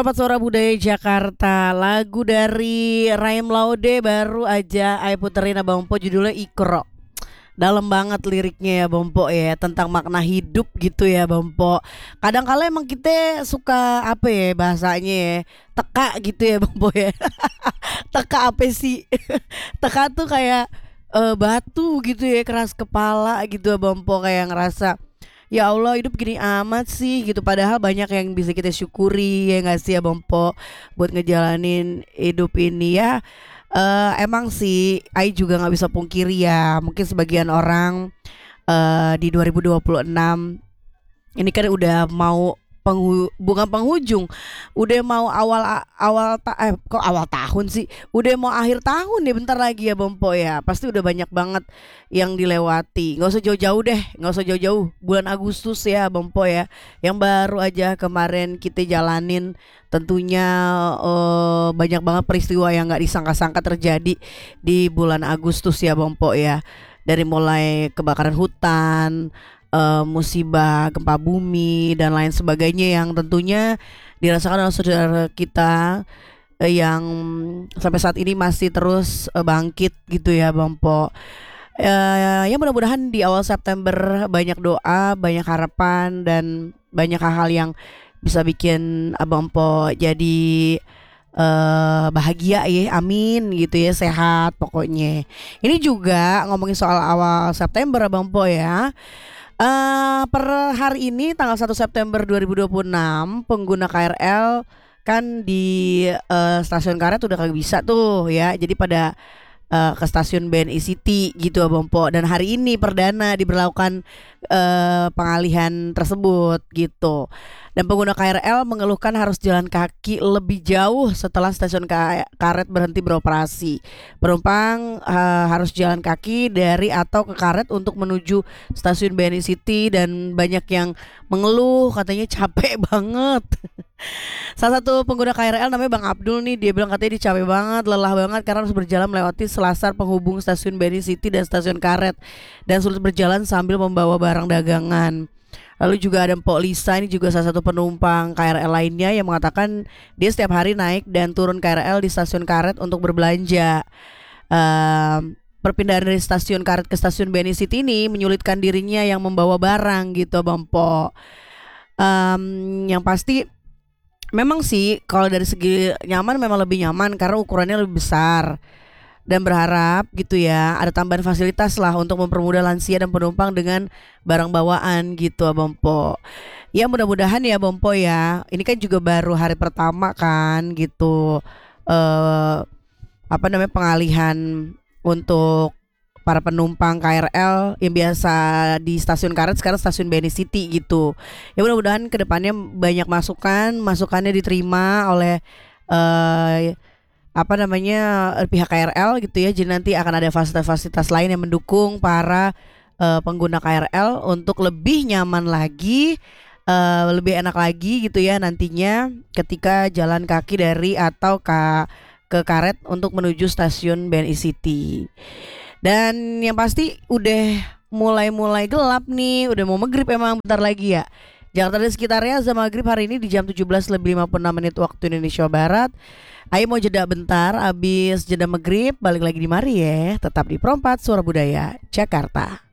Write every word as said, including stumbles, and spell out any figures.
Perompat Suara Budaya Jakarta, lagu dari Raim Laude baru aja Ai puterin Abang Po, judulnya Ikro. Dalam banget liriknya ya Bang Po ya, tentang makna hidup gitu ya Bang Po. Kadang kala emang kita suka apa ya bahasanya ya, teka gitu ya Bang Po ya. Teka apa sih? Teka tuh kayak eh, batu gitu ya, keras kepala gitu ya Bang Po, kayak ngerasa ya Allah hidup gini amat sih gitu, padahal banyak yang bisa kita syukuri ya nggak sih ya Bang Po, buat ngejalanin hidup ini ya. Eh, emang sih Ai juga nggak bisa pungkiri ya, mungkin sebagian orang eh, di dua ribu dua puluh enam ini kan udah mau penghu bukan penghujung, udah mau awal awal ta eh kok awal tahun sih, udah mau akhir tahun nih bentar lagi ya Bang Po ya. Pasti udah banyak banget yang dilewati. Nggak usah jauh-jauh deh, nggak usah jauh-jauh. Bulan Agustus ya Bang Po ya, yang baru aja kemarin kita jalanin. Tentunya eh, banyak banget peristiwa yang nggak disangka-sangka terjadi di bulan Agustus ya Bang Po ya. Dari mulai kebakaran hutan, eh, musibah gempa bumi dan lain sebagainya yang tentunya dirasakan oleh saudara kita eh, yang sampai saat ini masih terus eh, bangkit gitu ya Bang Po. Eh, ya mudah-mudahan di awal September banyak doa, banyak harapan dan banyak hal-hal yang bisa bikin Abang Po jadi eh bahagia ya, amin gitu ya, sehat pokoknya. Ini juga ngomongin soal awal September Abang Po ya. Eh per hari ini tanggal satu September dua ribu dua puluh enam pengguna K R L kan di eh, stasiun Karet udah kagak bisa tuh ya. Jadi pada eh, ke stasiun B N I City gitu Abang Po, dan hari ini perdana diberlakukan eh, pengalihan tersebut gitu. Dan pengguna K R L mengeluhkan harus jalan kaki lebih jauh setelah stasiun Ka- Karet berhenti beroperasi. Penumpang eh, harus jalan kaki dari atau ke Karet untuk menuju stasiun B N I City, dan banyak yang mengeluh katanya capek banget. Salah satu pengguna K R L namanya Bang Abdul nih, dia bilang katanya dia capek banget, lelah banget karena harus berjalan melewati selasar penghubung stasiun B N I City dan stasiun Karet, dan sulit berjalan sambil membawa barang dagangan. Lalu juga ada Mpok Lisa, ini juga salah satu penumpang K R L lainnya yang mengatakan dia setiap hari naik dan turun K R L di stasiun Karet untuk berbelanja. Ehm, perpindahan dari stasiun Karet ke stasiun B N I City ini menyulitkan dirinya yang membawa barang gitu Bang Po. Ehm, yang pasti memang sih kalau dari segi nyaman memang lebih nyaman karena ukurannya lebih besar, dan berharap gitu ya ada tambahan fasilitas lah untuk mempermudah lansia dan penumpang dengan barang bawaan gitu Abang Po. Ya mudah-mudahan ya Bang Po ya. Ini kan juga baru hari pertama kan gitu. Eh apa namanya pengalihan untuk para penumpang K R L yang biasa di stasiun Karet sekarang stasiun B N I City gitu. Ya mudah-mudahan kedepannya banyak masukan, masukannya diterima oleh eh apa namanya eh, pihak K R L gitu ya. Jadi nanti akan ada fasilitas-fasilitas lain yang mendukung para eh, pengguna K R L untuk lebih nyaman lagi, eh, lebih enak lagi gitu ya nantinya ketika jalan kaki dari atau ke ke Karet untuk menuju stasiun B N I City. Dan yang pasti udah mulai-mulai gelap nih, udah mau maghrib emang bentar lagi ya. Jakarta dan sekitarnya azan maghrib hari ini di jam tujuh belas lebih lima puluh enam menit waktu Indonesia Barat. Ayo mau jeda bentar, abis jeda maghrib balik lagi di mari ya. Tetap di Perompat Suara Budaya Jakarta.